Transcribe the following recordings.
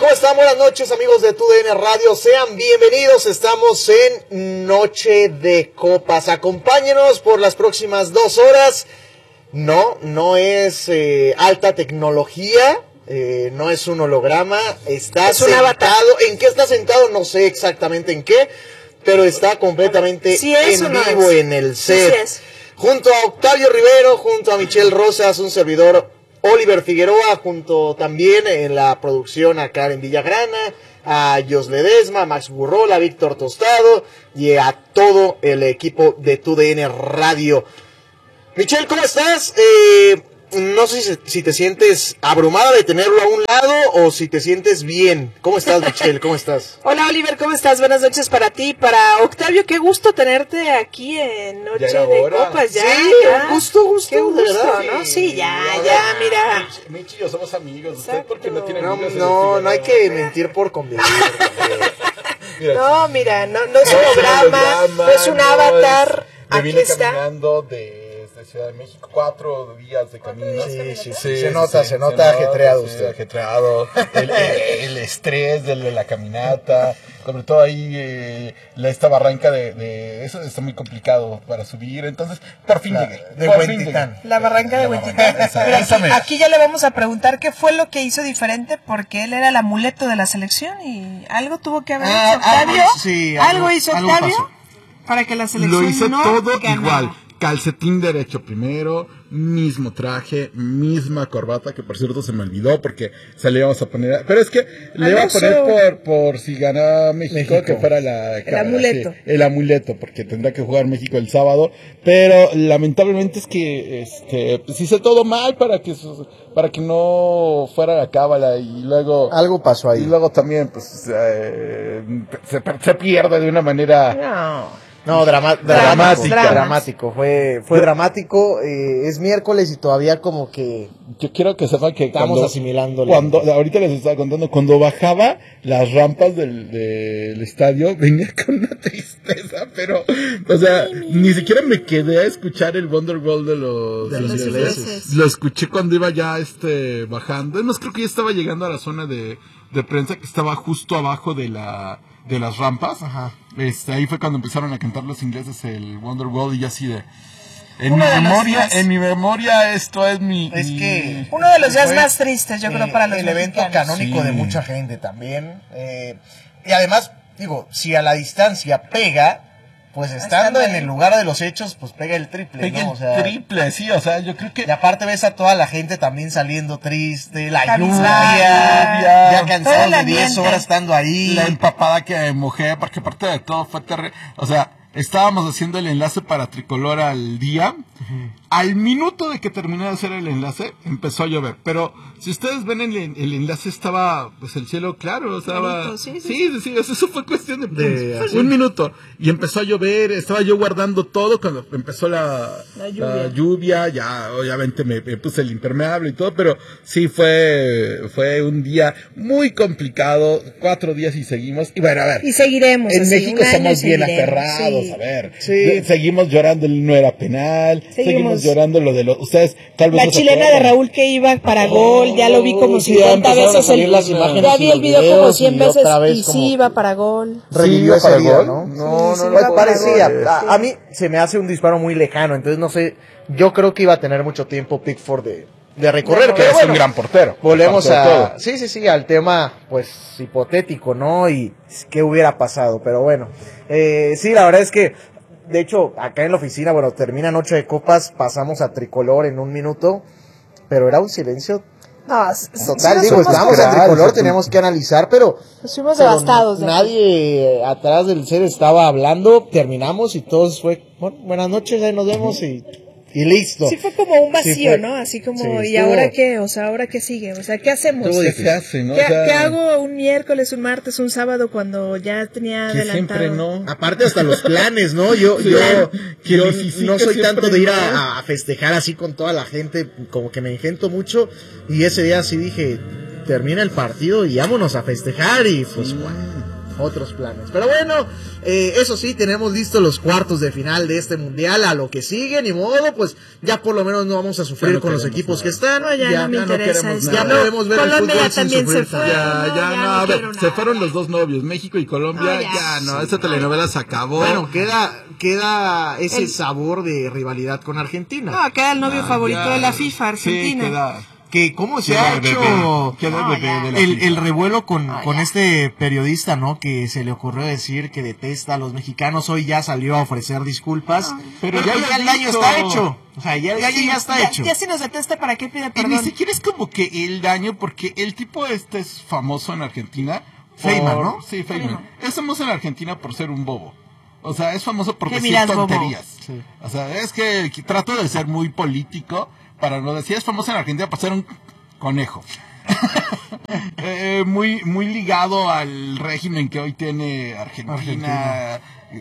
¿Cómo están? Buenas noches, amigos de TUDN Radio. Sean bienvenidos. Estamos en Noche de Copas. Acompáñenos por las próximas 2 horas. No es alta tecnología. No es un holograma. Está sentado. ¿En qué está sentado? No sé exactamente en qué. Pero está completamente en vivo en el set. Sí, junto a Octavio Rivero, junto a Michelle Rosas, un servidor Oliver Figueroa, junto también en la producción a Karen Villagrana, a Jos Ledesma, a Max Burrola, a Víctor Tostado y a todo el equipo de TUDN Radio. Michelle, ¿cómo estás? No sé si te sientes abrumada de tenerlo a un lado o si te sientes bien. ¿Cómo estás, Michelle? ¿Cómo estás? Hola, Oliver, ¿cómo estás? Buenas noches para ti, para Octavio. Qué gusto tenerte aquí en Noche de Copas. Ya, sí, ya. Gusto, qué gusto, de verdad. ¿no? Sí, ya, mira. Michi y yo somos amigos. ¿Usted por qué no tiene amigos? No hay que mentir por convivir. No, mira, no es un holograma, no es un avatar. Me vine caminando de Ciudad de México, 4 días de camino. Sí. Se nota ajetreado usted. Ajetreado. El estrés de la caminata, sobre todo ahí esta barranca de eso está muy complicado para subir. Entonces, por fin llegué. De Huentitán. La barranca de Huentitán. Pero aquí ya le vamos a preguntar qué fue lo que hizo diferente, porque él era el amuleto de la selección y algo tuvo que haber hecho Octavio. Sí, algo hizo Octavio para que la selección lo hizo no todo ganara. igual. Calcetín derecho primero, mismo traje, misma corbata, que por cierto se me olvidó porque se le íbamos a poner... Pero es que le iba a poner por si gana México, que fuera el amuleto. Sí, el amuleto, porque tendrá que jugar México el sábado. Pero lamentablemente es que pues hice todo mal para que no fuera la cábala y luego... Algo pasó ahí. Y luego también pues se pierde de una manera... No, dramático. Fue dramático. Es miércoles y todavía como que yo quiero que sepan que estamos asimilándolo. Ahorita les estaba contando, cuando bajaba las rampas del estadio, venía con una tristeza, pero, o sea, ni siquiera me quedé a escuchar el Wonderwall de los ingleses. Lo escuché cuando iba ya bajando. Además, creo que ya estaba llegando a la zona de prensa, que estaba justo abajo de las rampas. Ajá. Ahí fue cuando empezaron a cantar los ingleses el Wonderwall y ya así de... En mi memoria esto es que uno de los días más tristes, yo creo, para los el evento canónico de mucha gente también. Y además, digo, si a la distancia pega, pues estando en el lugar de los hechos, pues pega el triple, ¿no? Triple, sí, o sea, yo creo que... Y aparte ves a toda la gente también saliendo triste, la lluvia, ya cansado de 10 horas estando ahí. La empapada que me mojé, porque aparte de todo fue terrible. O sea, estábamos haciendo el enlace para Tricolor al día. Uh-huh. Al minuto de que terminé de hacer el enlace, empezó a llover. Pero si ustedes ven el enlace, estaba pues el cielo claro. Estaba... Sí, eso fue cuestión de un minuto. Y empezó a llover, estaba yo guardando todo cuando empezó la lluvia. Ya, obviamente me puse el impermeable y todo, pero sí fue un día muy complicado. 4 días y seguimos. Y bueno, a ver. Y seguiremos. En México somos bien aferrados, a ver. Sí. Seguimos llorando, no era penal. Seguimos llorando lo de los... Ustedes tal vez... La chilena de Raúl que iba para gol, ya lo vi como 50 veces. Ya vi el video como 100 veces y sí iba para gol. Revivió ese día, ¿no? No, pues parecía. A mí se me hace un disparo muy lejano, entonces no sé, yo creo que iba a tener mucho tiempo Pickford de recorrer, que es un gran portero. Volvemos sí, al tema, pues, hipotético, ¿no? Y qué hubiera pasado, pero bueno. Sí, la verdad es que, de hecho, acá en la oficina, bueno, termina Noche de Copas, pasamos a Tricolor en 1 minuto, pero era un silencio total. Digo, estábamos en Tricolor, teníamos que analizar, pero fuimos devastados. Nadie atrás del set estaba hablando, terminamos y todos fue, bueno, buenas noches, ahí nos vemos y listo. Sí fue como un vacío, ¿no? Así como, ¿y ahora qué? O sea, ¿ahora qué sigue? O sea, ¿qué hacemos? ¿Qué hace, no? ¿Qué hago un miércoles, un martes, un sábado cuando ya tenía adelantado? Siempre no. Aparte hasta los planes, ¿no? Yo no soy tanto de ir a festejar así con toda la gente, como que me engento mucho, y ese día sí dije, termina el partido y vámonos a festejar, y pues bueno. otros planes. Pero bueno, eso sí, tenemos listos los cuartos de final de este mundial. A lo que sigue, ni modo, pues ya por lo menos no vamos a sufrir con los equipos que están. No, ya no me interesa. Ya podemos ver el Colombia fútbol también sin sufrir. se fue. A ver, se fueron los dos novios, México y Colombia. Esa telenovela se acabó. Bueno, queda ese sabor de rivalidad con Argentina. No, queda el novio favorito de la FIFA, Argentina. Sí, queda. Que cómo se ha hecho el revuelo con este periodista, ¿no? Que se le ocurrió decir que detesta a los mexicanos. Hoy ya salió a ofrecer disculpas, pero ya el daño está hecho. O sea, ya el daño ya está hecho. Ya si nos detesta, ¿para qué pide perdón? Y ni siquiera es como que el daño, porque el tipo es famoso en Argentina. Feynman, ¿no? Sí, Feynman. Es famoso en Argentina por ser un bobo. O sea, es famoso por decir miras, tonterías. Sí. O sea, es que trato de ser muy político para no decir, es famoso en Argentina por ser un conejo. Muy ligado al régimen que hoy tiene Argentina.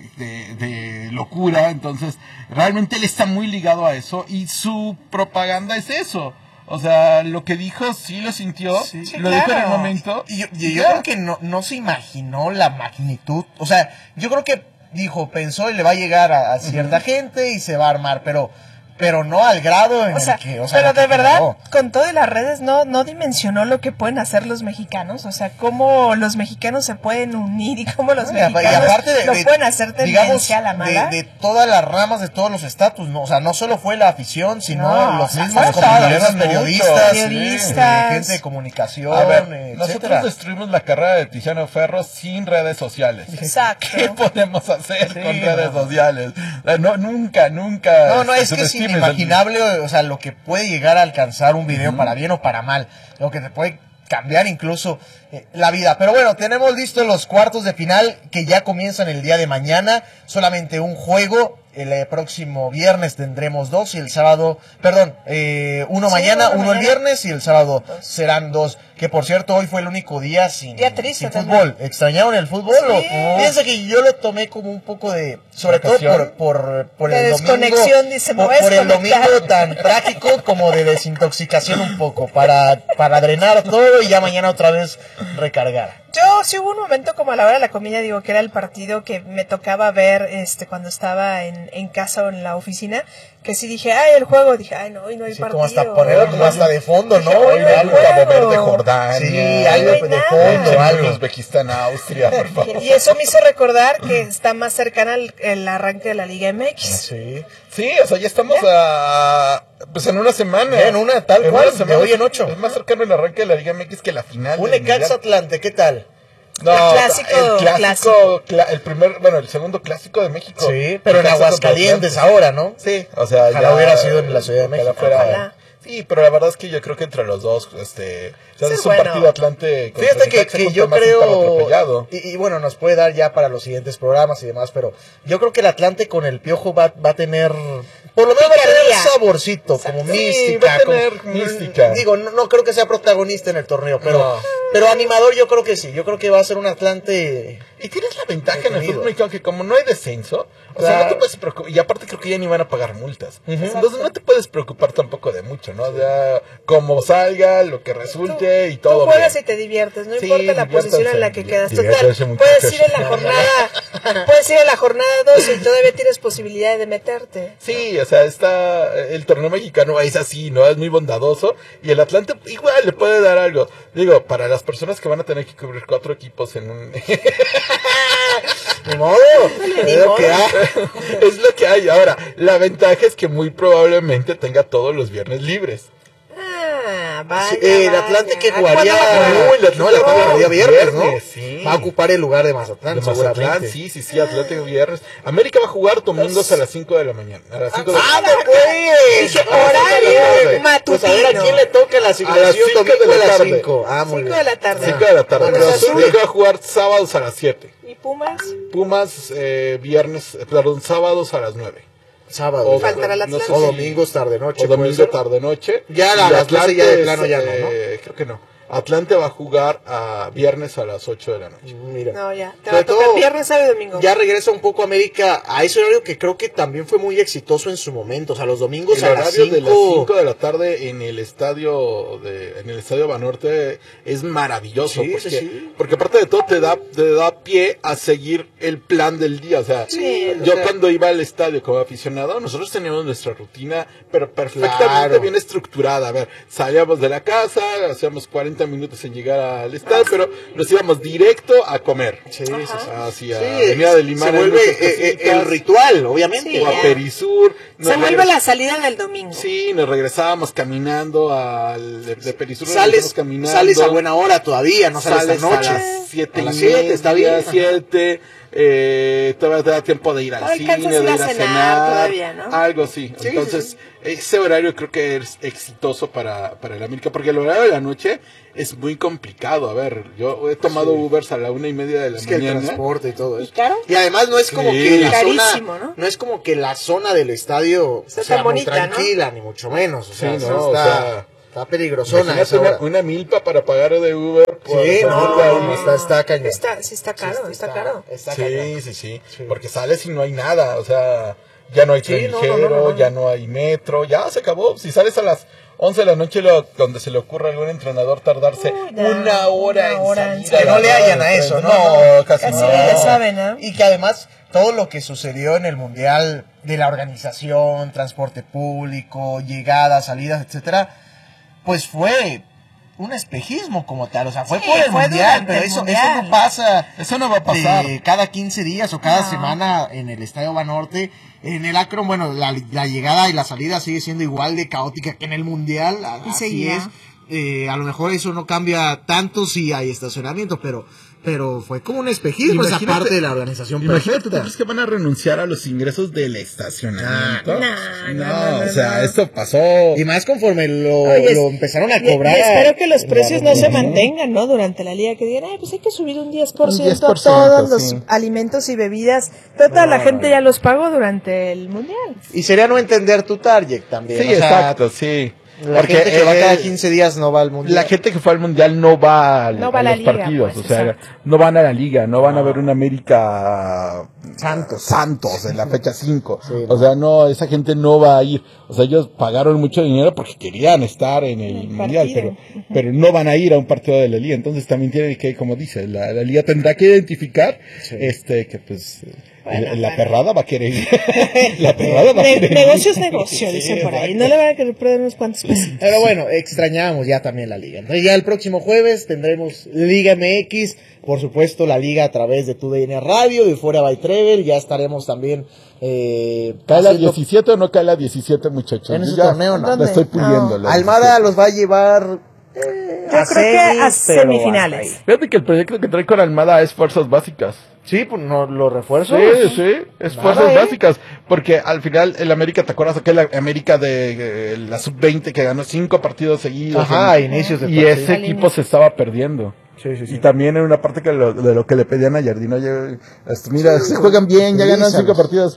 De locura. Entonces, realmente él está muy ligado a eso y su propaganda es eso. O sea, lo que dijo sí lo sintió, lo dijo en el momento. Y yo creo que no se imaginó la magnitud. O sea, yo creo que pensó y le va a llegar a cierta gente y se va a armar, pero no al grado en el que... pero de verdad, con todo y las redes, no dimensionó lo que pueden hacer los mexicanos. O sea, cómo los mexicanos se pueden unir y cómo los mexicanos lo pueden hacer tendencia a la mala. De todas las ramas, de todos los estatus, ¿no? O sea, no solo fue la afición, sino los mismos periodistas, gente de comunicación, a ver, nosotros destruimos la carrera de Tiziano Ferro sin redes sociales. Exacto. ¿Qué podemos hacer con redes sociales? Nunca. No, es que es inimaginable, o sea, lo que puede llegar a alcanzar un video para bien o para mal, lo que te puede cambiar incluso la vida. Pero bueno, tenemos listos los cuartos de final que ya comienzan el día de mañana, solamente un juego. El próximo viernes tendremos 2 y el sábado, uno mañana, uno el viernes y el sábado serán 2. Que por cierto, hoy fue el único día sin fútbol. ¿Extrañaron el fútbol? Sí. Piensa que yo lo tomé como un poco de, sobre todo por el desconexión, domingo, por el domingo tan trágico como de desintoxicación un poco, para drenar todo y ya mañana otra vez recargar. Yo sí hubo un momento como a la hora de la comida, que era el partido que me tocaba ver cuando estaba en casa o en la oficina, que sí dije, el juego, hoy no hay partido. Como hasta ponerlo como hasta de fondo, ¿no? Hoy algo a mover de Jordania. Sí, algo de fondo, algo. Uzbekistán, Austria, por favor. Y eso me hizo recordar que está más cercana el arranque de la Liga MX. Sí, o sea, ya estamos en una semana. En una, tal cual, de hoy en 8. Es más cercano el arranque de la Liga MX que la final. Un Necaxa Atlante, ¿qué tal? No, el clásico. El segundo clásico de México. Sí, pero en Aguascalientes ahora, ¿no? Sí, o sea, ojalá hubiera sido en la Ciudad de México. Sí, pero la verdad es que yo creo que entre los dos, es un partido Atlante. Fíjate que yo creo, y bueno, nos puede dar ya para los siguientes programas y demás, pero yo creo que el Atlante con el Piojo va a tener, por lo menos va a tener un saborcito, como mística. Va a tener mística. Digo, no creo que sea protagonista en el torneo, pero animador yo creo que sí. Yo creo que va a ser un Atlante. Y tienes la ventaja en el fútbol mexicano que como no hay descenso, o sea, no te puedes preocupar, y aparte creo que ya ni van a pagar multas. Entonces no te puedes preocupar tampoco de mucho, ¿no? O sea, como salga, lo que resulte y todo. Tú juegas y te diviertes, no importa la posición en la que quedas. Total, puedes ir en la jornada 2 y todavía tienes posibilidad de meterte. Sí, o sea, el torneo mexicano es así, ¿no? Es muy bondadoso y el Atlante igual le puede dar algo. Digo, para las personas que van a tener que cubrir 4 equipos en un... Ni modo, es lo que hay. Ahora, la ventaja es que muy probablemente tenga todos los viernes libres. Vaya, el Atlante que jugaría el Atlante jugaría viernes, ¿no? Sí. Va a ocupar el lugar de Mazatlán, sí, Atlante viernes. América va a jugar domingos a las 5 de la mañana. A las 5 de la mañana. Horario matutino. Pues a ver a quién le toca la asignación domingo a las 5. Muy bien. 5 de la tarde. 5 de la tarde. Cruz Azul va a jugar sábados a las 7. ¿Y Pumas? Pumas sábados a las 9. Sábado. Faltará el o domingos tarde-noche. O domingo tarde-noche. Ya las 12 ya de plano ya no, creo que no. Atlante va a jugar a viernes a las 8 de la noche. Mira. No, ya. Te va a tocar viernes, sábado y domingo. Ya regresa un poco América a ese horario que creo que también fue muy exitoso en su momento. O sea, los domingos a las 5 de las 5 de la tarde en el estadio Banorte es maravilloso. Porque aparte de todo te da pie a seguir el plan del día. O sea, cuando iba al estadio como aficionado, nosotros teníamos nuestra rutina, pero perfectamente bien estructurada. A ver, salíamos de la casa, hacíamos 40 minutos en llegar al estadio, pero nos íbamos directo a comer. Hacia Avenida del Limán. Se vuelve el ritual, obviamente. O a Perisur. Se vuelve la salida del domingo. Sí, nos regresábamos caminando de Perisur. Sales a buena hora todavía, no sales esta noche. A las 7 está bien. 7. Todavía te da tiempo de ir al cine, de ir a cenar todavía, ¿no? Algo así. Entonces, ese horario creo que es exitoso para el América, porque el horario de la noche es muy complicado. A ver, yo he tomado Ubers a la 1:30 de la mañana. Que el transporte y todo eso. ¿Y caro? Y además no es como que la carísimo, zona, ¿no? Es como que la zona del estadio sea muy tranquila, ¿no? Ni mucho menos. O sea, está peligrosona una milpa para pagar de Uber. Está cañón. Está caro. Sí. Porque sales y no hay nada, o sea, ya no hay tren ligero, ya no hay metro, ya se acabó. Si sales a las 11 de la noche, donde se le ocurre a algún entrenador tardarse una hora en salir. Que no le hayan a eso, ¿no? Casi no. Ya saben, ¿no? Y que además todo lo que sucedió en el Mundial de la organización, transporte público, llegadas, salidas, etcétera, pues fue un espejismo como tal, o sea, fue por el Mundial, pero eso no pasa. Eso no va a pasar. Cada 15 días o cada semana en el Estadio Banorte. En el Akron, bueno, la llegada y la salida sigue siendo igual de caótica que en el Mundial, así es. A lo mejor eso no cambia tanto si hay estacionamiento, pero fue como un espejismo esa parte de la organización. Imagínate, ¿tú crees que van a renunciar a los ingresos del estacionamiento? No, o sea, esto pasó. Y más conforme lo empezaron a cobrar. Y espero que los precios no se mantengan, ¿no? Durante la liga, que digan, pues hay que subir un 10% a todos los alimentos y bebidas. Toda la gente ya los pagó durante el Mundial. Y sería no entender tu target también. Sí, exacto, sí. Porque gente que va cada 15 días no va al Mundial. La gente que fue al Mundial no va a los liga, partidos, pues, o sea, no van a la liga, no van a ver un América Santos en la fecha 5. Sí, o sea, no, esa gente no va a ir. O sea, ellos pagaron mucho dinero porque querían estar en el Mundial, pero no van a ir a un partido de la liga. Entonces también tiene que, como dice, la liga tendrá que identificar que pues la perrada va a querer ir. La perrada va a querer ir. Negocio es negocio, dicen por ahí. No le van a querer perder unos cuantos pesos. Pero bueno, extrañamos ya también la liga. Entonces ya el próximo jueves tendremos Liga MX, por supuesto la liga a través de TUDN Radio y Fuera by Trevel. Ya estaremos también ¿cae la 17 o no cae la 17, muchachos? En ese torneo no. La estoy puliendo. No. Almada los va a llevar yo creo que a semifinales. Fíjate que el proyecto que trae con Almada es fuerzas básicas. Sí, pues no lo refuerzo. Sí, es fuerzas básicas. Porque al final el América, ¿te acuerdas aquel América de la sub-20 que ganó 5 partidos seguidos? Ajá, inicios de partido. Y ese equipo se estaba perdiendo. Sí. Y también en una parte de lo que le pedían a Jardín, oye, mira, se juegan bien, ya ganan 5 partidos.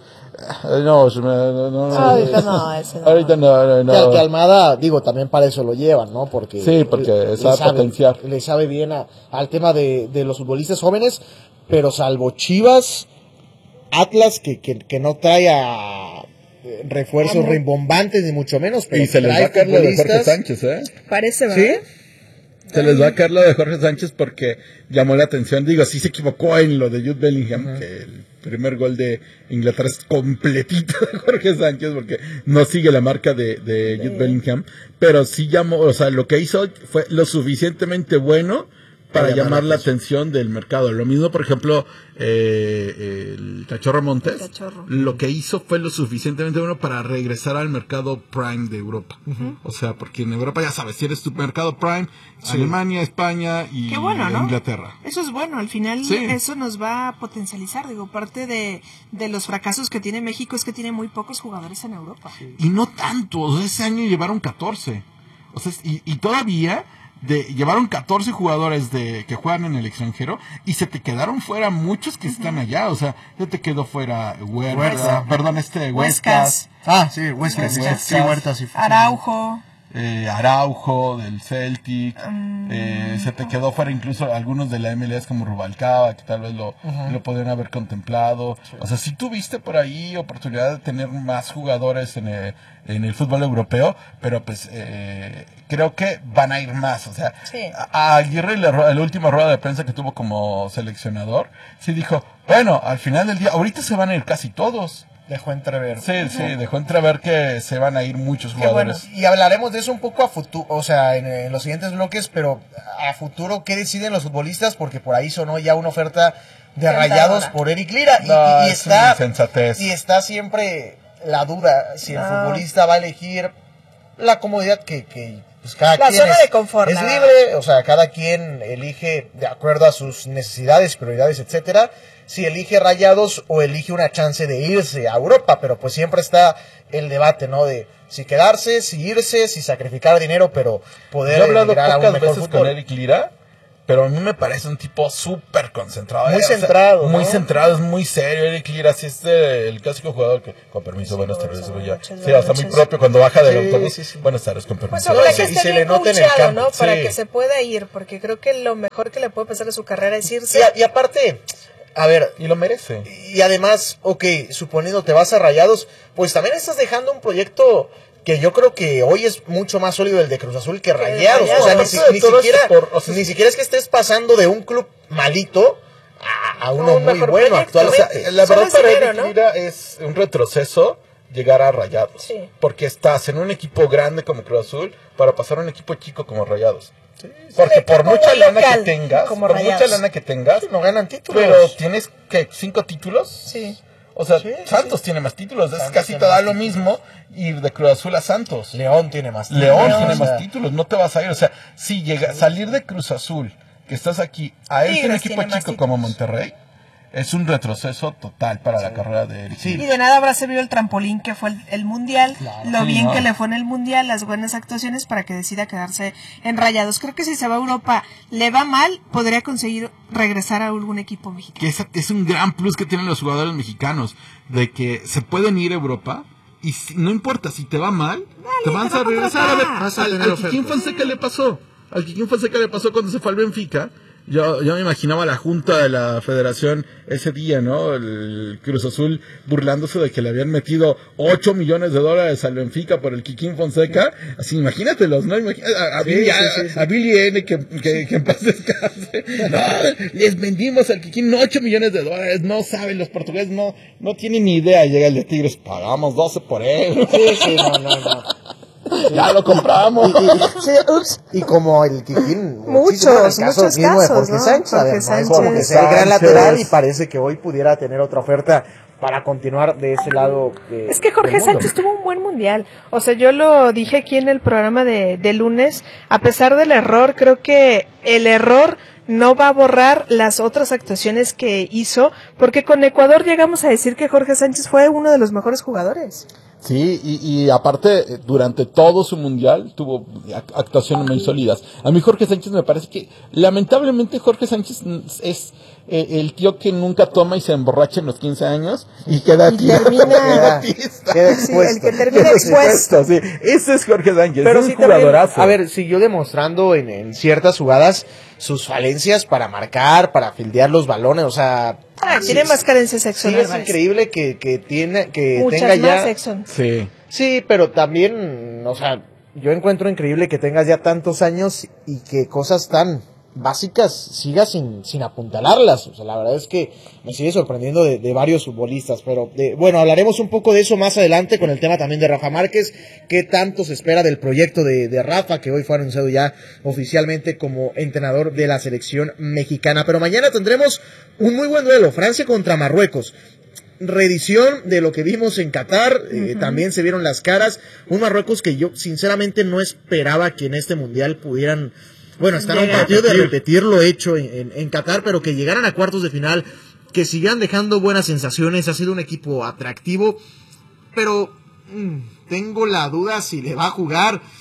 Ahorita no. Que Almada, también para eso lo llevan, ¿no? Porque sabe potenciar. Le sabe bien al tema de los futbolistas jóvenes, pero salvo Chivas, Atlas, que no trae a refuerzos rimbombantes, ni mucho menos. Pero y se les va a caer lo de Jorge Sánchez, Parece, ¿verdad? ¿Sí? Se les va a caer lo de Jorge Sánchez porque llamó la atención. Sí se equivocó en lo de Jude Bellingham, que el primer gol de Inglaterra es completito de Jorge Sánchez porque no sigue la marca de Jude Bellingham, pero sí llamó, o sea, lo que hizo fue lo suficientemente bueno para llamar la atención del mercado. Lo mismo, por ejemplo, el Cachorro Montes, lo que hizo fue lo suficientemente bueno para regresar al mercado Prime de Europa. O sea, porque en Europa ya sabes, si eres tu mercado Prime, Alemania, España y Inglaterra. Eso es bueno, al final eso nos va a potencializar. Parte de los fracasos que tiene México es que tiene muy pocos jugadores en Europa. Y no tanto, o sea, ese año llevaron 14. O sea, y todavía llevaron 14 jugadores que juegan en el extranjero y se te quedaron fuera muchos que están allá, o sea, ya te quedó fuera Huescas. Ah, sí, Huescas. Sí, Huertas. Araujo. Araujo del Celtic, se te quedó fuera incluso algunos de la MLS como Rubalcaba, que tal vez lo podrían haber contemplado. Sí. O sea, si tuviste por ahí oportunidad de tener más jugadores en el fútbol europeo, pero pues creo que van a ir más. O sea, sí. A Aguirre, la última rueda de prensa que tuvo como seleccionador, sí dijo, bueno, al final del día, ahorita se van a ir casi todos. Dejó entrever. Sí, dejó entrever que se van a ir muchos jugadores. Bueno, y hablaremos de eso un poco a futuro, o sea, en los siguientes bloques, pero a futuro, ¿qué deciden los futbolistas? Porque por ahí sonó ya una oferta de Rayados por Eric Lira. No, y está siempre la duda si el futbolista va a elegir la comodidad que pues cada la quien zona de confort, es libre, o sea, cada quien elige de acuerdo a sus necesidades, prioridades, etcétera. Si elige Rayados o elige una chance de irse a Europa, pero pues siempre está el debate, ¿no? De si quedarse, si irse, si sacrificar dinero, pero poder Yo he hablado pocas veces con Eric Lira, pero a mí me parece un tipo súper concentrado. Muy centrado, muy centrado, es muy serio. Eric Lira, sí es el clásico jugador que, con permiso, buenas tardes, sí, hasta muy propio cuando baja del autobús. Sí. Buenas tardes, con permiso. Pues ojalá que esté bien coachado, ¿no? Para que se pueda ir, porque creo que lo mejor que le puede pasar a su carrera es irse. Y aparte, a ver, y lo merece. Y además, suponiendo te vas a Rayados, pues también estás dejando un proyecto que yo creo que hoy es mucho más sólido el de Cruz Azul que Rayados. O sea, ni siquiera es que estés pasando de un club malito a uno muy bueno actualmente. O sea, la verdad para Eric Lira es un retroceso llegar a Rayados. Sí. Porque estás en un equipo grande como Cruz Azul para pasar a un equipo chico como Rayados. Sí, porque por mucha lana que tengas, no ganan títulos. Pero tienes que 5 títulos. Sí. O sea, Santos tiene más títulos, es casi todo lo mismo ir de Cruz Azul a Santos. León tiene más títulos. León tiene más títulos, no te vas a ir. O sea, si salir de Cruz Azul, que estás aquí, a irte un equipo chico como Monterrey, es un retroceso total para la carrera de Eric. Sí. Y de nada habrá servido el trampolín que fue el Mundial, lo bien que le fue en el Mundial, las buenas actuaciones para que decida quedarse en Rayados. Creo que si se va a Europa, le va mal, podría conseguir regresar a algún equipo mexicano. Que es un gran plus que tienen los jugadores mexicanos, de que se pueden ir a Europa y no importa, si te va mal, te van a regresar. A ver, al Kikín Fonseca le pasó. Al Kikín Fonseca le pasó cuando se fue al Benfica. Yo me imaginaba la junta de la federación ese día, ¿no? El Cruz Azul burlándose de que le habían metido $8 millones al Benfica por el Kikín Fonseca. Así, imagínatelos, ¿no? A Billy N, que en paz descanse. No, les vendimos al Kikín $8 millones. No saben, los portugueses no tienen ni idea. Llega el de Tigres, pagamos 12 por él. Sí, no. Ya lo compramos. Y como el Kikín, muchos casos mismo de Jorge Sánchez, como que sea el gran lateral y parece que hoy pudiera tener otra oferta para continuar de ese lado. Es que Jorge Sánchez tuvo un buen mundial. O sea, yo lo dije aquí en el programa de lunes, a pesar del error, creo que el error no va a borrar las otras actuaciones que hizo, porque con Ecuador llegamos a decir que Jorge Sánchez fue uno de los mejores jugadores. Sí, y aparte, durante todo su mundial tuvo actuaciones muy sólidas. A mí Jorge Sánchez me parece que, lamentablemente, Jorge Sánchez es el tío que nunca toma y se emborracha en los 15 años y queda tirado. Queda el que termina expuesto. Sí, ese es Jorge Sánchez, pero es un sí jugadorazo. También, a ver, siguió demostrando en ciertas jugadas sus falencias para marcar, para fildear los balones, o sea... tiene más carencias sexuales. Sí, es increíble que muchas tenga ya... Exxon. Sí, pero también, o sea, yo encuentro increíble que tengas ya tantos años y que cosas tan básicas sigas sin apuntalarlas. O sea, la verdad es que me sigue sorprendiendo de varios futbolistas, pero bueno, hablaremos un poco de eso más adelante con el tema también de Rafa Márquez, qué tanto se espera del proyecto de Rafa, que hoy fue anunciado ya oficialmente como entrenador de la selección mexicana. Pero mañana tendremos un muy buen duelo, Francia contra Marruecos. Reedición de lo que vimos en Qatar, también se vieron las caras, un Marruecos que yo sinceramente no esperaba que en este mundial pudieran, bueno, están a un partido de repetir lo hecho en Qatar, pero que llegaran a cuartos de final, que sigan dejando buenas sensaciones. Ha sido un equipo atractivo, pero tengo la duda si le va a jugar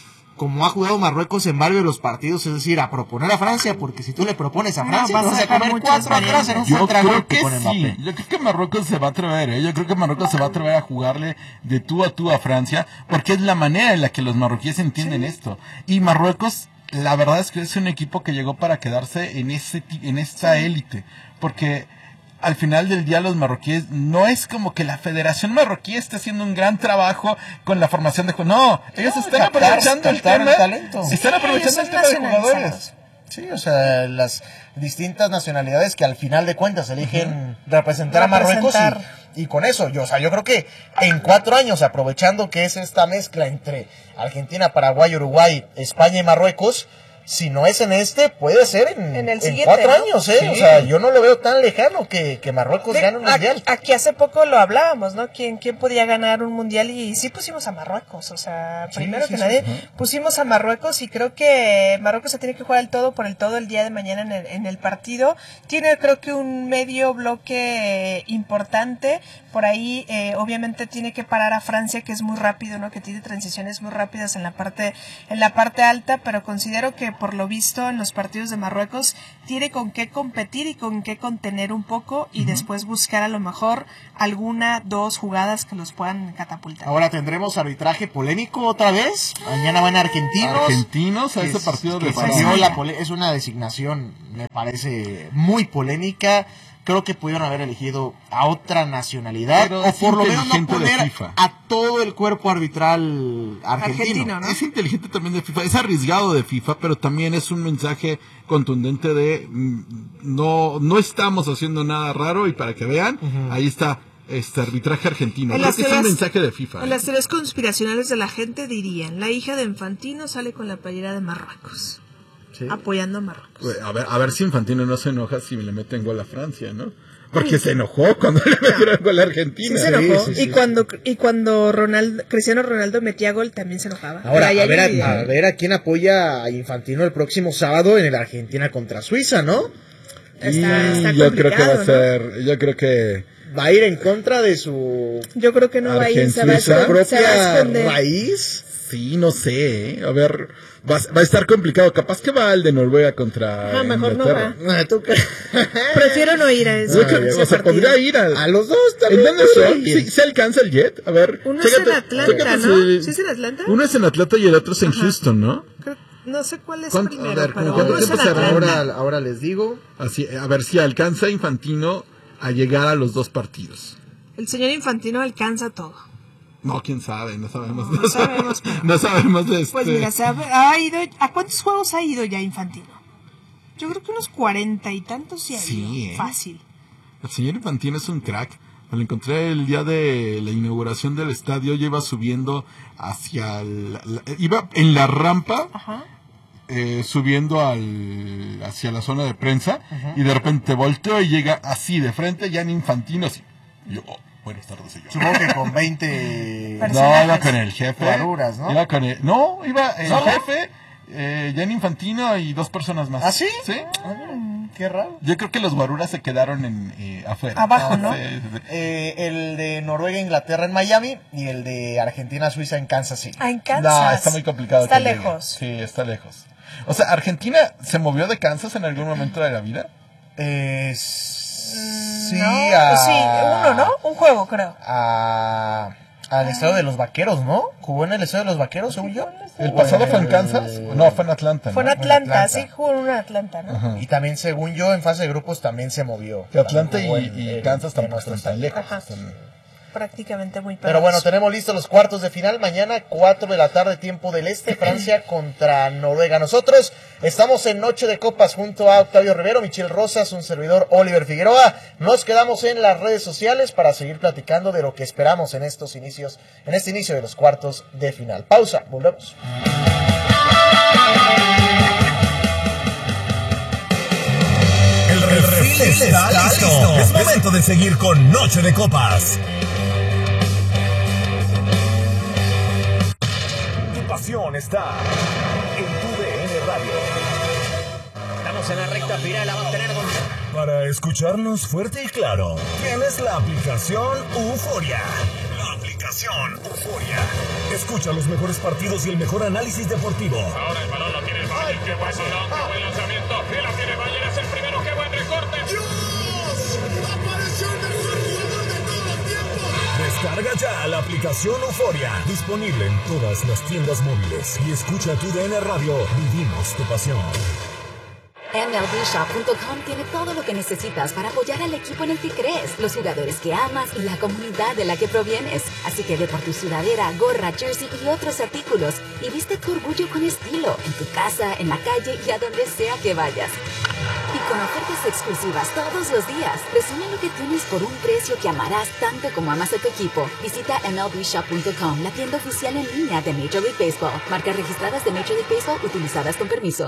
como ha jugado Marruecos en varios de los partidos, es decir, a proponer a Francia, porque si tú le propones a Francia, vas a comer 4 atrás en un contragolpe con Mbappé. Yo creo que Marruecos se va a atrever, Yo creo que Marruecos se va a atrever a jugarle de tú a Francia, porque es la manera en la que los marroquíes entienden esto. Y Marruecos, la verdad es que es un equipo que llegó para quedarse en esta élite, porque al final del día los marroquíes, no es como que la Federación Marroquí esté haciendo un gran trabajo con la formación de jugadores. No, ellos están aprovechando el talento. Están aprovechando el tema de jugadores. Sí, o sea, las distintas nacionalidades que al final de cuentas eligen representar a Marruecos y con eso, yo creo que en 4 años, aprovechando que es esta mezcla entre Argentina, Paraguay, Uruguay, España y Marruecos, si no es en puede ser en el siguiente, 4 años, Sí. O sea, yo no lo veo tan lejano que Marruecos gane un mundial. Aquí hace poco lo hablábamos, ¿no? ¿Quién podía ganar un mundial? Y sí pusimos a Marruecos, o sea, primero que nadie pusimos a Marruecos, y creo que Marruecos se tiene que jugar el todo por el todo el día de mañana en el partido. Tiene, creo que, un medio bloque importante. Por ahí, obviamente, tiene que parar a Francia, que es muy rápido, ¿no? Que tiene transiciones muy rápidas en la parte alta, pero considero que, por lo visto, en los partidos de Marruecos tiene con qué competir y con qué contener un poco, y después buscar a lo mejor 1-2 jugadas que los puedan catapultar. Ahora tendremos arbitraje polémico otra vez. Mañana van argentinos a ese partido de Francia. Es una designación, me parece, muy polémica. Creo que pudieron haber elegido a otra nacionalidad, pero o por lo menos no poner a todo el cuerpo arbitral argentino, ¿no? Es inteligente también de FIFA, es arriesgado de FIFA, pero también es un mensaje contundente de no estamos haciendo nada raro, y para que vean, ahí está este arbitraje argentino. Creo que es un mensaje de FIFA. En las teorías conspiracionales de la gente dirían: la hija de Infantino sale con la playera de Marruecos. ¿Sí? Apoyando a Marruecos. A ver si Infantino no se enoja si le meten gol a Francia, ¿no? Porque se enojó cuando le metieron gol a Argentina. Sí, se enojó. Y cuando Cristiano Ronaldo metía gol, también se enojaba. Ahora, a ver a quién apoya a Infantino el próximo sábado en el Argentina contra Suiza, ¿no? Está yo creo que va a ser, ¿no? Yo creo que va a ir en contra de su... Yo creo que no va a ir, se va a propia raíz. Sí, no sé, a ver, va a estar complicado. Capaz que va el de Noruega contra mejor Inglaterra. no va. Prefiero no ir a eso. O sea, podría ir a los dos también. ¿En dónde son? ¿Sí, se alcanza el jet? A ver. Uno es en Atlanta, ¿no? ¿Sí es en Atlanta? Uno es en Atlanta y el otro es en Houston, ¿no? No sé cuál es primero, pero ¿cuánto tiempo será? Ahora les digo. Así, a ver si alcanza Infantino a llegar a los 2 partidos. El señor Infantino alcanza todo. No, quién sabe, no sabemos. No sabemos de Pues mira, ¿a cuántos juegos ha ido ya Infantino? Yo creo que unos 40 y tantos sí ha ido. Fácil. El señor Infantino es un crack. Me lo encontré el día de la inauguración del estadio. Yo iba subiendo hacia iba en la rampa. Ajá. Subiendo hacia la zona de prensa. Y de repente volteó y llega así de frente, ya en Infantino, así. Y yo, buenas tardes, señor. Supongo que con 20... No, iba con el jefe. Guaruras, ¿no? Iba el jefe, Gianni Infantino y 2 personas más. ¿Ah, sí? Sí. Qué raro. Yo creo que los guaruras se quedaron afuera. Abajo, ¿no? Sí. El de Noruega e Inglaterra en Miami y el de Argentina Suiza en Kansas City. Ah, en Kansas. No, está muy complicado. Está lejos. Sí, está lejos. O sea, ¿Argentina se movió de Kansas en algún momento de la vida? Sí, uno, ¿no? Un juego, creo. Al estadio de los Vaqueros, ¿no? ¿Jugó en el estadio de los Vaqueros, según yo? ¿El pasado fue en Kansas? No, fue en Atlanta. Fue en Atlanta, sí, jugó en Atlanta, ¿no? Ajá. Y también, según yo, en fase de grupos también se movió. Que Atlanta y Kansas tampoco están tan lejos. Prácticamente muy Pero bueno, tenemos listos los cuartos de final. Mañana, 4 de la tarde, tiempo del este, Francia contra Noruega. Nosotros estamos en Noche de Copas junto a Octavio Rivero, Michelle Rosas, un servidor Oliver Figueroa. Nos quedamos en las redes sociales para seguir platicando de lo que esperamos en este inicio de los cuartos de final. Pausa, volvemos. El refil está listo. Es momento de seguir con Noche de Copas. Está en tu DN Radio. Estamos en la recta final, la va a tener Para escucharnos fuerte y claro, tienes la aplicación Euforia. La aplicación Euforia. Euforia. Escucha los mejores partidos y el mejor análisis deportivo. Ahora el balón lo tiene el Bayern. Qué buen balón, qué buen lanzamiento. Y la tiene Bayern, es el primero. Qué buen recorte. ¡Dios! ¡Apareció el mejor jugador de todos los tiempos! Descarga ya la aplicación Euforia. Disponible en todas las tiendas móviles. Y escucha tu DN Radio. Vivimos tu pasión. MLBshop.com tiene todo lo que necesitas para apoyar al equipo en el que crees, los jugadores que amas y la comunidad de la que provienes. Así que ve por tu sudadera, gorra, jersey y otros artículos y viste tu orgullo con estilo, en tu casa, en la calle y a donde sea que vayas. Y con ofertas exclusivas todos los días, resume lo que tienes por un precio que amarás tanto como amas a tu equipo. Visita MLBshop.com, la tienda oficial en línea de Major League Baseball. Marcas registradas de Major League Baseball utilizadas con permiso.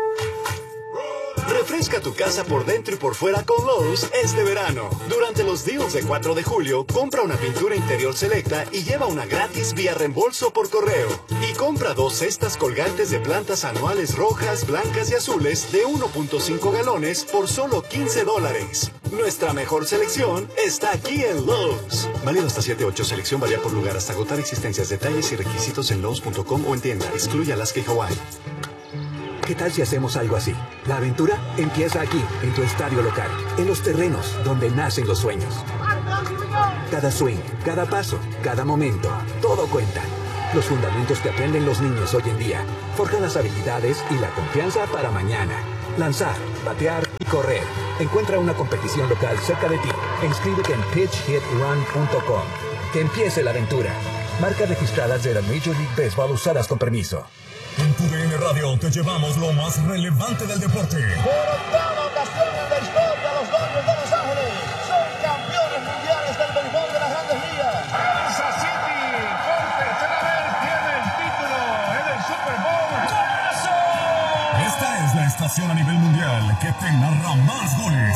Refresca tu casa por dentro y por fuera con Lowe's este verano. Durante los deals de 4 de julio, compra una pintura interior selecta y lleva una gratis vía reembolso por correo. Y compra 2 cestas colgantes de plantas anuales rojas, blancas y azules de 1.5 galones por solo $15. Nuestra mejor selección está aquí en Lowe's. Válido hasta 7/8. Selección varía por lugar hasta agotar existencias. Detalles y requisitos en Lowe's.com o en tienda. Excluye Alaska y Hawái. ¿Qué tal si hacemos algo así? La aventura empieza aquí, en tu estadio local, en los terrenos donde nacen los sueños. Cada swing, cada paso, cada momento, todo cuenta. Los fundamentos que aprenden los niños hoy en día forjan las habilidades y la confianza para mañana. Lanzar, batear y correr. Encuentra una competición local cerca de ti e inscríbete en pitchhitrun.com. Que empiece la aventura. Marcas registradas de la Major League Baseball usadas con permiso. En tu DN Radio te llevamos lo más relevante del deporte. Por octava ocasión en la historia, los Dodgers de Los Ángeles son campeones mundiales del béisbol de las Grandes Ligas. Kansas City, por tercera vez, tiene el título en el Super Bowl. ¡Golazo! Esta es la estación a nivel mundial que te narra más goles.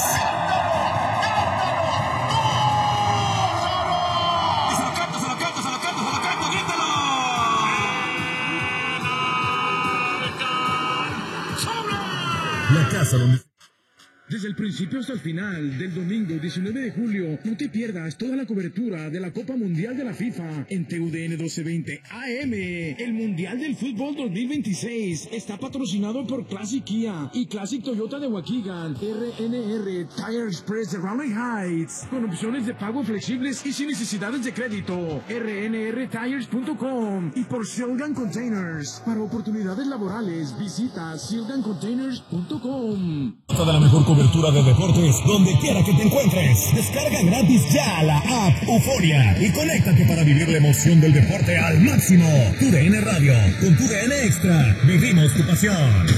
La casa donde... Desde el principio hasta el final del domingo 19 de julio, no te pierdas toda la cobertura de la Copa Mundial de la FIFA en TUDN 1220 AM. El Mundial del Fútbol 2026 está patrocinado por Classic Kia y Classic Toyota de Waukegan, RNR Tire Express de Raleigh Heights, con opciones de pago flexibles y sin necesidades de crédito. RNRTires.com y por Silgan Containers. Para oportunidades laborales, visita silgancontainers.com. Toda la mejor cobertura de deportes donde quiera que te encuentres. Descarga gratis ya la app Euforia y conéctate para vivir la emoción del deporte al máximo. TUDN Radio, con TUDN Extra, vivimos tu pasión.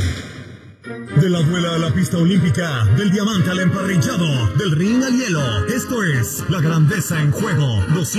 De la duela a la pista olímpica, del diamante al emparrillado, del ring al hielo, esto es la grandeza en juego,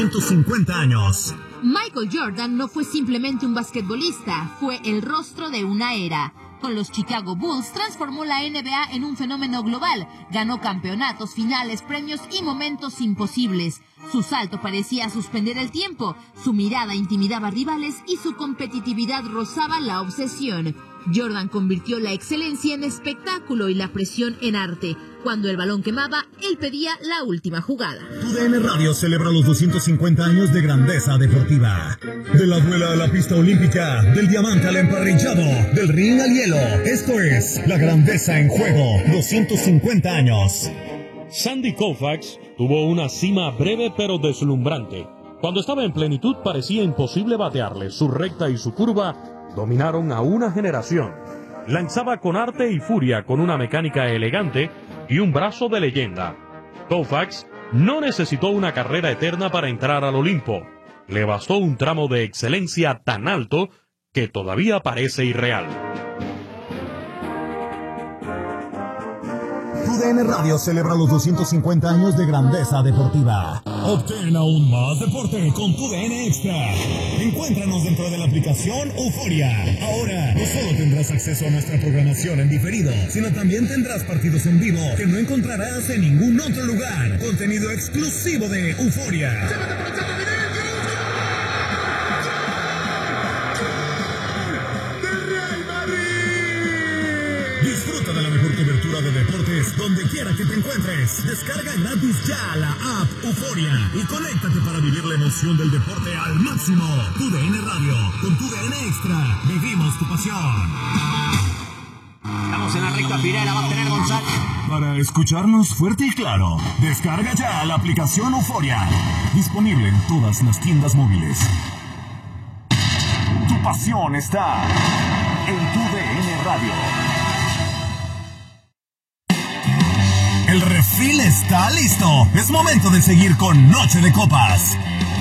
250 años. Michael Jordan no fue simplemente un basquetbolista, fue el rostro de una era. Con los Chicago Bulls transformó la NBA en un fenómeno global. Ganó campeonatos, finales, premios y momentos imposibles. Su salto parecía suspender el tiempo, su mirada intimidaba rivales y su competitividad rozaba la obsesión. Jordan convirtió la excelencia en espectáculo y la presión en arte. Cuando el balón quemaba, él pedía la última jugada. TUDN Radio celebra los 250 años de grandeza deportiva. De la duela a la pista olímpica, del diamante al emparrillado, del ring al hielo. Esto es la grandeza en juego, 250 años. Sandy Koufax tuvo una cima breve pero deslumbrante. Cuando estaba en plenitud parecía imposible batearle. Su recta y su curva dominaron a una generación. Lanzaba con arte y furia, con una mecánica elegante y un brazo de leyenda. Koufax no necesitó una carrera eterna para entrar al Olimpo. Le bastó un tramo de excelencia tan alto que todavía parece irreal. TUDN Radio celebra los 250 años de grandeza deportiva. Obtén aún más deporte con TUDN Extra. Encuéntranos dentro de la aplicación Euforia. Ahora, no solo tendrás acceso a nuestra programación en diferido, sino también tendrás partidos en vivo que no encontrarás en ningún otro lugar. Contenido exclusivo de Euforia. Disfruta de la mejor cobertura cobertura de deportes donde quiera que te encuentres. Descarga gratis ya la app Euforia y conéctate para vivir la emoción del deporte al máximo. TUDN Radio, con TUDN Extra, vivimos tu pasión. Estamos en la recta final, va a tener González. Para escucharnos fuerte y claro, descarga ya la aplicación Euforia. Disponible en todas las tiendas móviles. Tu pasión está en TUDN Radio. El refil está listo. Es momento de seguir con Noche de Copas.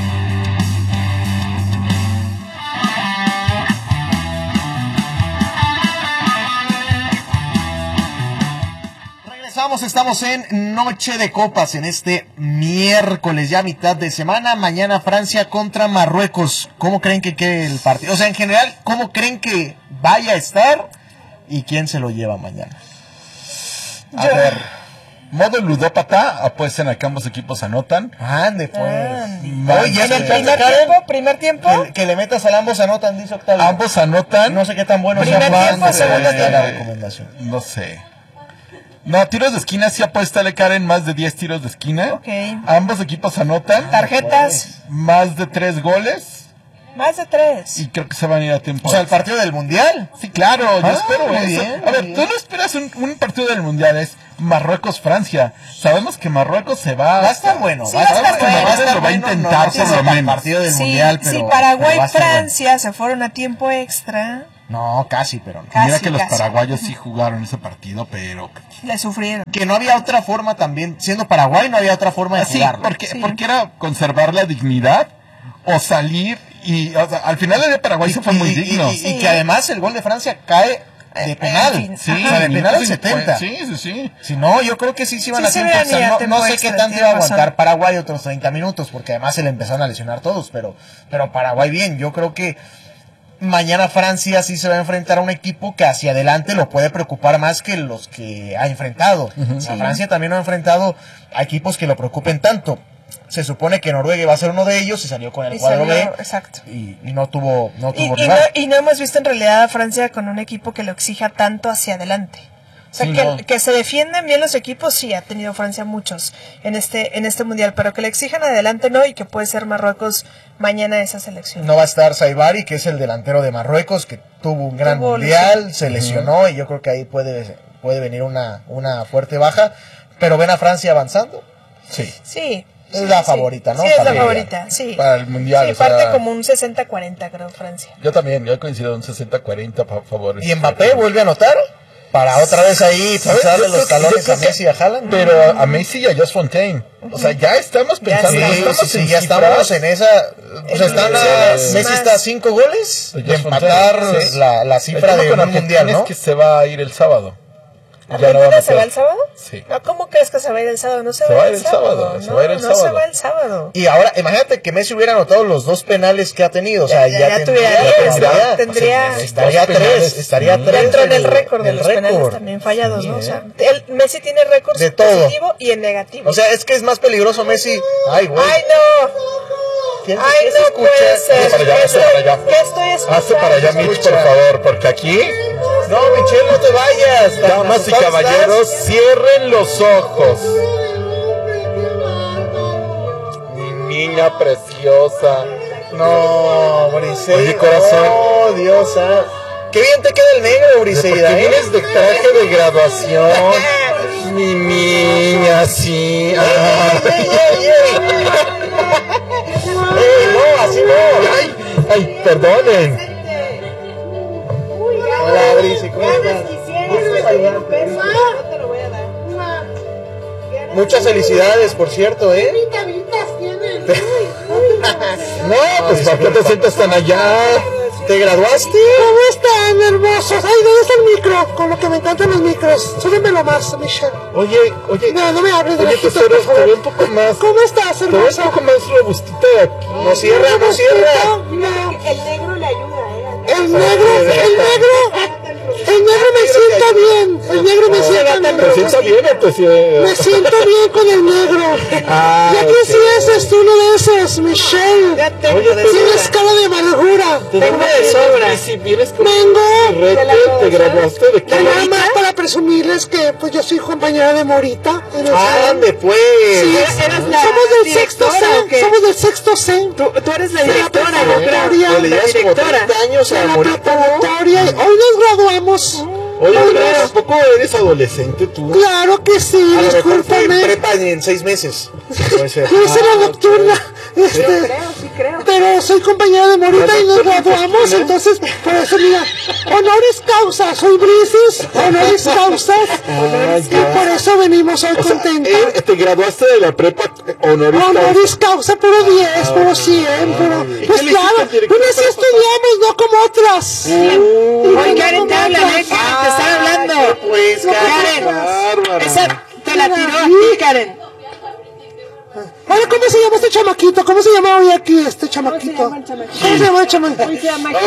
Estamos en Noche de Copas en este miércoles, ya mitad de semana. Mañana Francia contra Marruecos. ¿Cómo creen que quede el partido? O sea, en general, ¿cómo creen que vaya a estar? ¿Y quién se lo lleva mañana? A ver, modo ludópata, apuesten a que ambos equipos anotan. Ande, pues. Oye, ¿en el primer tiempo? Que le metas al ambos anotan, dice Octavio. Ambos anotan. No sé qué tan bueno sea más. Segundo tiempo. La recomendación. No sé. No, tiros de esquina, sí apuéstale, Karen, más de 10 tiros de esquina. Ok. Ambos equipos anotan. Tarjetas. Más de 3 goles. Más de 3. Y creo que se van a ir a tiempo. O sea, el partido del Mundial. Sí, claro, yo espero muy eso. bien, A ver, bien. tú no esperas un partido del Mundial, es Marruecos-Francia. Sabemos que Marruecos se va... Va a estar bueno. Sí, va a estar bueno. Lo va a intentar por lo menos. El partido del Mundial, pero... Si Paraguay pero va a estar Francia se fueron a tiempo extra... No, casi, pero no. Mira que los paraguayos sí jugaron ese partido, pero... Le sufrieron. Que no había otra forma también, siendo Paraguay no había otra forma de jugarlo. Porque era conservar la dignidad o salir y... O sea, al final el de Paraguay se fue muy digno. Y que además el gol de Francia cae de penal. Sí, o sea, de penal al 70. Sí. Si no, yo creo que sí se iban a Sí, tiempo se iban a extra. tiempo No sé extra, qué tanto tiene iba a razón. aguantar Paraguay otros 30 minutos, porque además se le empezaron a lesionar todos, pero Paraguay bien. Yo creo que mañana Francia sí se va a enfrentar a un equipo que hacia adelante lo puede preocupar más que los que ha enfrentado. O sea, Francia también ha enfrentado a equipos que lo preocupen tanto. Se supone que Noruega iba a ser uno de ellos y salió con el cuadro B. Exacto. Y no tuvo rival. Y no hemos visto en realidad a Francia con un equipo que lo exija tanto hacia adelante. O sea, sí, que se defienden bien los equipos, sí, ha tenido Francia muchos en este mundial, pero que le exijan adelante no, y que puede ser Marruecos mañana esa selección. No va a estar Saibari, que es el delantero de Marruecos, que tuvo un gran mundial, se lesionó, y yo creo que ahí puede venir una fuerte baja, pero ven a Francia avanzando. Sí. Es la favorita, ¿no? Sí, es la favorita, sí. Para el mundial. Sí, parte como un 60-40, creo, Francia. Yo también, yo he coincidido en un 60-40 favor. ¿Y Mbappé vuelve a anotar? Para otra vez ahí pasarle los talones a Messi y a Haaland. Pero a Messi y a Josh Fontaine. O sea, ya estamos pensando. Ya estamos en esa. O sea, Messi está a 5 goles de empatar la cifra de un mundial, ¿no? Es que se va a ir el sábado. ¿Argentina se va el sábado? Sí. No, ¿cómo crees que se va a ir el sábado? No se va va a ir el sábado. No se va el sábado. Y ahora, imagínate que Messi hubiera anotado los 2 penales que ha tenido. O sea, estaría 3 dentro del récord de los penales también fallados, ¿no? O sea, Messi tiene récords de positivo y en negativo. O sea, es que es más peligroso Messi. Ay, güey. ¡Ay, no! ¡Ay, no puede ser! ¿Qué estoy escuchando? Hazte para allá, Mitch, por favor, porque aquí... No, Michelle, no te vayas. Damas y caballeros, cierren los ojos. Mi niña preciosa. No, Briseida. Oye, corazón. Oh, Dios. Qué bien te queda el negro, Briseida. Porque vienes de traje de graduación. Mi niña, sí. No, así no. Ay, perdonen. Hola, Brice, ¿cómo estás? Muchas felicidades, por cierto, ¿eh? No, pues ¿por qué te sientas tan allá? ¿Te graduaste? ¿Cómo están, hermosos? Ay, ¿dónde está el micro? Con lo que me encantan los micros. Súbemelo más, Michelle. Oye. No me hables de oye, lejitos, te por favor. veo un poco más. ¿Cómo estás, hermoso? Te veo un poco más robustito de aquí. No cierra. No. El negro le ayuda, El negro me sienta bien. El negro me sienta bien. ¿Te sienta bien o te sienta? Me siento bien con el negro. Ya quisieses tú uno de esos, Michelle. Tienes cara de amargura. Tengo de sobra. Si vienes con Vengo. ¿Te graduaste de qué? Nada más para presumirles que pues yo soy compañera de Morita. ¡Ande pues! Sí, somos del sexto C. Somos del sexto C. Tú eres la directora, yo creo. Le llevas como 30 años a Morita. Hoy nos graduamos. Oye, ¿tampoco eres adolescente tú? Claro que sí, a lo mejor fue discúlpame. prepa en 6 meses. Puede ser. Yo hice la nocturna. Sí creo. Pero soy compañera de Morita y nos graduamos, entonces, por eso mira, honoris causa, soy Brisis, honoris causas, y por eso venimos hoy contentos. ¿Te graduaste de la prepa honoris causa, puro 10, puro 100, puro... Pues claro, unas sí estudiamos, no como otras. Oye, Karen, te habla, Karen, te está hablando. Pues, Karen, esa te la tiró a ti, Karen. Oye, ¿cómo se llama este chamaquito? ¿Cómo se llama hoy aquí este chamaquito? ¿Cómo se llama el chamaquito? Pásame a mi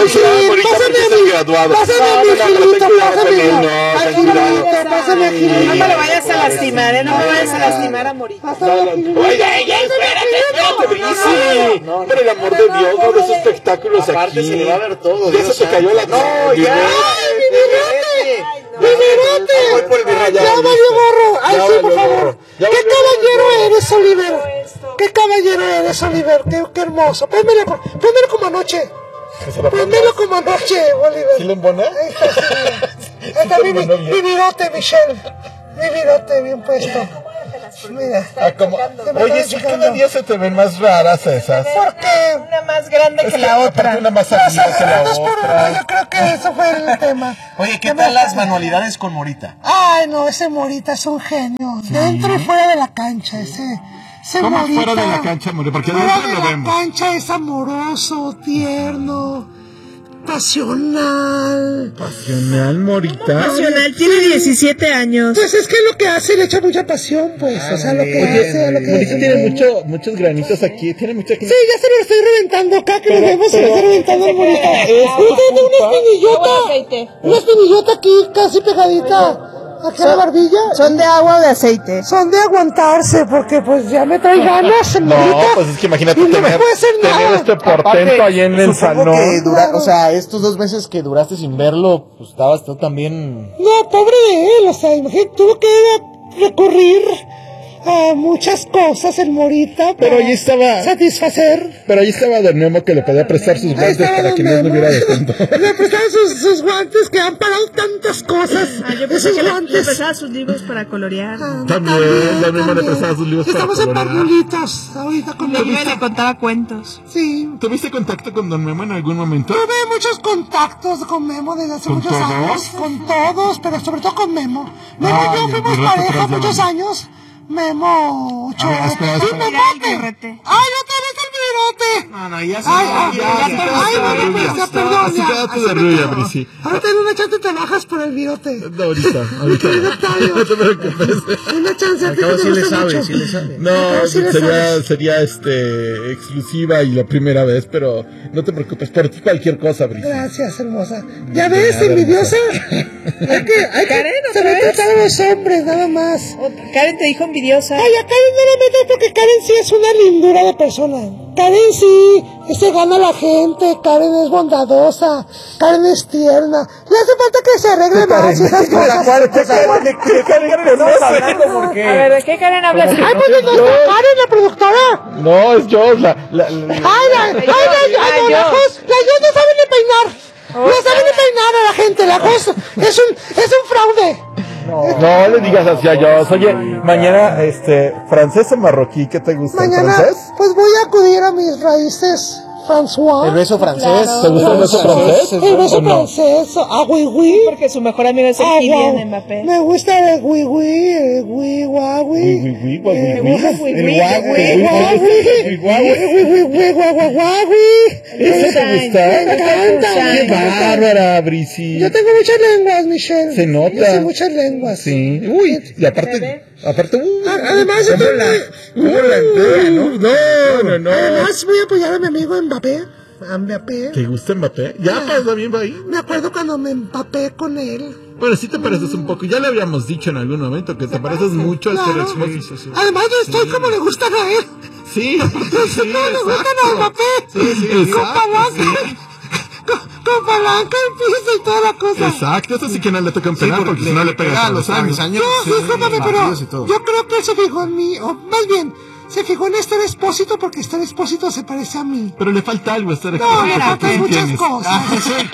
Gilito, pásame a Gilito. No me lo vayas a lastimar, no me vayas a lastimar a Morita. Oye, espérate, Brisi. No, por el amor de Dios, no ves espectáculos aquí. Aparte se le va a ver todo. Ya se te cayó la... No, ya. ¡Mi virote! Voy por el virrayado. ¡Ya valió gorro! ¡Ay, sí, por favor! ¡Qué caballero eres, Oliver! ¡Qué caballero eres, Oliver! ¡Qué hermoso! Pónmelo como anoche. Pónmelo como anoche, Oliver. ¿Sí lo embona? Ahí está mi virote, Michelle. Mi virote bien puesto. Mira. Oye, sí, cada día se te ven más raras esas. ¿Por qué? Una más grande que la otra. Una más activa que la otra. Yo creo que eso fue el tema. Oye, ¿qué tal las manualidades con Morita? Ay, no, ese Morita es un genio. Dentro y fuera de la cancha, ese ¿Cómo Morita, fuera de la cancha, Morita? Porque fuera dentro de lo la vemos. cancha es amoroso, tierno, pasional. Pasional, Morita. Pasional, tiene 17 años. Pues es que lo que hace le echa mucha pasión, pues. O sea, lo que hace, lo que Morita hace. tiene muchos granitos aquí. Tiene mucha... Sí, ya se lo estoy reventando acá, que nos vemos, se lo estoy reventando al Morita. Tiene una espinillota aquí, casi pegadita. ¿Aquí a la barbilla? ¿Son de agua o de aceite? Son de aguantarse, porque pues ya me trae ganas, No, Morita. pues es que imagínate Y no me puede hacer tener nada. este portento ahí en el Supongo salón. que o sea, estos 2 meses que duraste sin verlo, pues estabas tú también... No, pobre de él, o sea, imagínate, tuvo que recurrir a muchas cosas el Morita Pero para ahí estaba... satisfacer. Pero ahí estaba Don Nemo que le podía prestar sus guantes para que no estuviera de tonto. Le prestaba sus guantes que han parado tantas cosas. Yo pensé que le prestaba sus libros para colorear. También, Don Nemo le prestaba sus libros para Estamos en colorear. parvulitos ahorita con Le contaba cuentos. Sí. ¿Tuviste contacto con Don Memo en algún momento? Tuve muchos contactos con Memo desde hace muchos años. Con todos, pero sobre todo con Memo. Memo y yo fuimos pareja muchos años. Memo, A ver, espera. ¡Ay, otra vez el virote! No, ya se... Ay, perdón, Así quédate de rubia, Brisi. Ahora ten una chance te bajas por el virote. No, ahorita. No te preocupes. Una chance, a ti Acabo te sí le gusta sabe, mucho. sí le sabe. No, Sí le sería exclusiva y la primera vez, pero no te preocupes, por ti cualquier cosa, Brisi. Gracias, hermosa. ¿Ya ves, envidiosa? Hay que Karen, ¿otra saber vez? tratar a los hombres, nada más. Karen te dijo envidiosa. Ay, a Karen no la metas porque Karen sí es una lindura de persona. Karen sí se gana a la gente, Karen es bondadosa, Karen es tierna. Le hace falta que se arregle más y esas cosas. ¿Qué Karen conoce? A ver, ¿de qué Karen hablas? Ay, pues no está Karen, la productora. No, es yo, Ay, la Jos no sabe ni peinar. No sabe ni peinar a la gente. La Jos es un fraude. No le digas así a yo. Oye, mañana, francés o marroquí, ¿qué te gusta? Mañana, ¿Francés? pues voy a acudir a mis raíces François. El beso francés. ¿Te gusta el beso francés? El beso ¿O no? francés. Ah, oui, oui. Porque su mejor amigo es el Kylian Mbappé. Me gusta el oui, oui, el oui, guaui. El ¿Ese te gusta? Me encanta. ¡Qué bárbara, Brisi! Yo tengo muchas lenguas, Michelle. Se nota. Yo sé muchas lenguas. Sí. Uy, y aparte, Además, yo No. además voy a apoyar a mi amigo Mbappé. A Mbappé. ¿Te gusta Mbappé? Ya pasa bien ahí. Me acuerdo cuando me empapé con él. Bueno, sí te pareces un poco. Ya le habíamos dicho en algún momento que te pareces mucho al Claro. Expósito. Además, yo estoy como le gustan a él. Sí, Como le gustan a Mbappé. Sí, Con palanca. con palanca en piso y toda la cosa. Exacto, eso sí que no le toca pegar Sí, porque si no le pega a los años. No, discúlpame, pero yo creo que se fijó en mí, o más bien, se fijó en Esther Expósito porque Esther Expósito se parece a mí. Pero le falta algo, Esther No, Expósito. le faltan muchas cosas.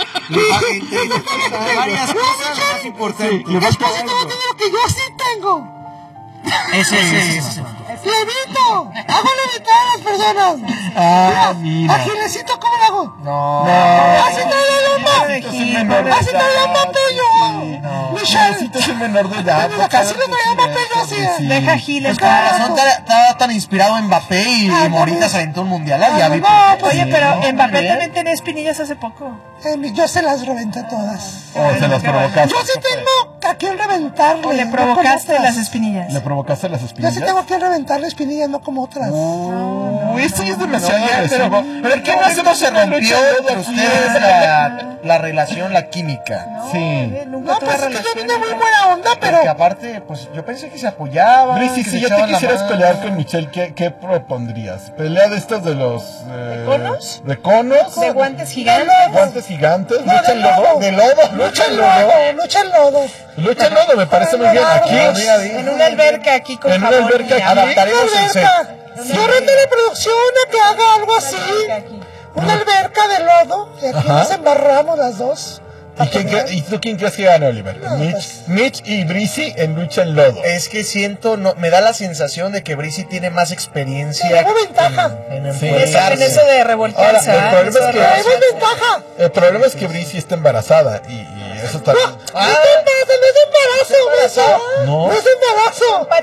Varias cosas más importantes. Sí, le falta Expósito no algo. tiene lo que yo sí tengo. Ese. ¡Levito! ¡Hago levitar a las personas! Mira. ¿A Gilecito cómo lo hago? No. ¡Así no le llama! ¡Así no le llama Pello! ¡Michelle! Es el menor de edad. ¡Casi no me llama Pello así! Deja Giles. Con razón estaba tan inspirado en Mbappé y Morita se aventó un mundial. Ya vi. Oye, pero Mbappé también tenía espinillas hace poco. Yo se las reventé todas. Se las provocaste. Yo sí tengo a quien reventarle. ¿O le provocaste las espinillas? ¿Le provocaste las Yo espinillas? sí tengo a quien reventarle espinillas, no como otras. Esto ya es demasiado agresivo. ¿Por qué no se rompió entre ustedes la relación, la química? Sí. No, pues es que yo vine muy buena onda, pero... Porque aparte, pues yo pensé que se apoyaban. Brisi, que si se ya te echaban la quisieras mano. pelear con Michelle, ¿qué propondrías? ¿Pelea de estas de los... ¿De conos? ¿De conos? ¿De guantes gigantes? ¿Guantes gigantes? No, ¿Lucha en de lodo? lodo. ¿De lodo? ¿Lucha en lodo? Lucha en lodo. Lucha en lodo, me parece muy bien. Aquí, En una alberca aquí con en una jabón alberca y aquí. agua. Adaptaremos el set. Yo reto la producción a que haga algo así. Una alberca de lodo. Y aquí Ajá. nos embarramos las dos. ¿Y tú quién crees que gana, Oliver? No, Mitch y Brisi en lucha en lodo. Es que me da la sensación de que Brisi tiene más experiencia Tengo ventaja. en Sí. En eso de revoltearse. Ahora, el problema es que- Tengo ventaja. El problema es que Brisi está embarazada y eso está... No te pasa, no es embarazo, Brazo. No. No es embarazo.